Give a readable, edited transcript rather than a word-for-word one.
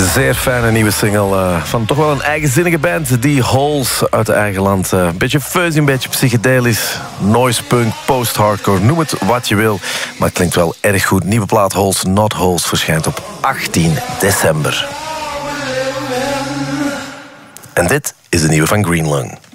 Zeer fijne nieuwe single van toch wel een eigenzinnige band, die Holes uit eigen land. Een beetje fuzzy, een beetje psychedelisch, noise punk, post-hardcore, noem het wat je wil. Maar het klinkt wel erg goed. Nieuwe plaat Holes Not Holes verschijnt op 18 december. En dit is de nieuwe van Green Lung.